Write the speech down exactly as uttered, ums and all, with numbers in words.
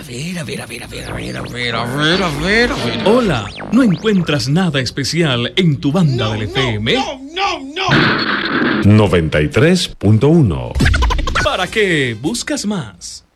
ver, a ver, a ver, a ver, a ver, a ver, a ver, a ver, a ver. Hola, ¿no encuentras nada especial en tu banda No, del F M? no, no, no, no. noventa y tres punto uno. ¿Para qué buscas más?